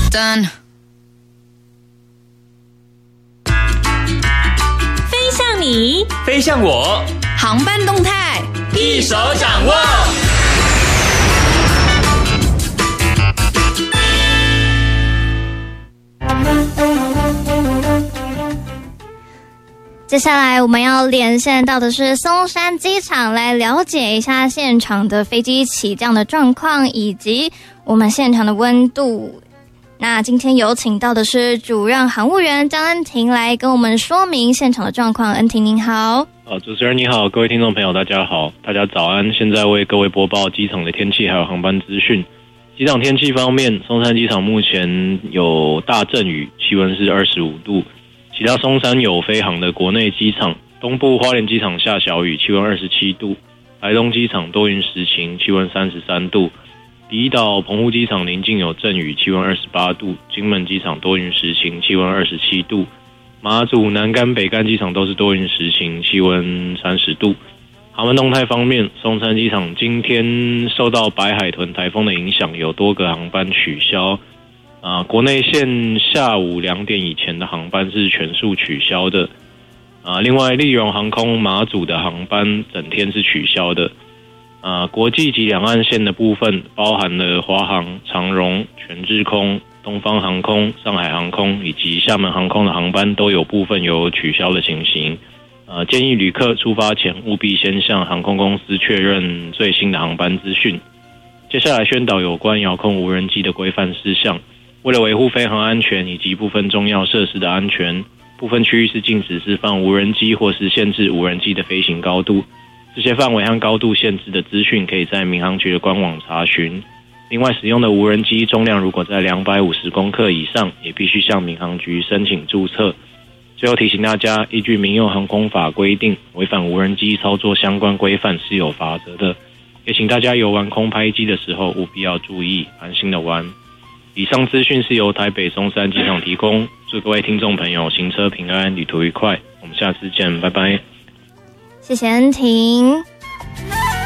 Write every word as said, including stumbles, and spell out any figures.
Done。 飞向你， 飞向我， 航班动态一手掌握。 接下来我们要连线到的是松山机场，来了解一下现场的飞机起降的状况以及我们现场的温度。那今天有请到的是主任航务员张恩婷来跟我们说明现场的状况。恩婷您好。 呃，主持人你好，各位听众朋友大家好，大家早安。现在为各位播报机场的天气还有航班资讯。机场天气方面，松山机场目前有大阵雨，气温是二十五度。其他松山有飞航的国内机场，东部花莲机场下小雨，气温二十七度；台东机场多云时晴，气温三十三度；离岛澎湖机场临近有阵雨，气温二十八度；金门机场多云时晴，气温二十七度；马祖南竿北竿机场都是多云时晴，气温三十度。航班动态方面，松山机场今天受到白海豚台风的影响，有多个航班取消。啊，国内线下午两点以前的航班是全数取消的。啊，另外，立荣航空马祖的航班整天是取消的。啊，国际及两岸线的部分，包含了华航、长荣、全日空、东方航空、上海航空以及厦门航空的航班都有部分有取消的情形。呃，建议旅客出发前务必先向航空公司确认最新的航班资讯。接下来宣导有关遥控无人机的规范事项。为了维护飞航安全以及部分重要设施的安全，部分区域是禁止释放无人机或是限制无人机的飞行高度。这些范围和高度限制的资讯可以在民航局的官网查询。另外，使用的无人机重量如果在两百五十公克以上，也必须向民航局申请注册。最后提醒大家，依据民用航空法规定，违反无人机操作相关规范是有罚则的。也请大家游玩空拍机的时候务必要注意，安心的玩。以上资讯是由台北松山机场提供，祝各位听众朋友行车平安，旅途愉快。我们下次见，拜拜。 谢谢恩婷。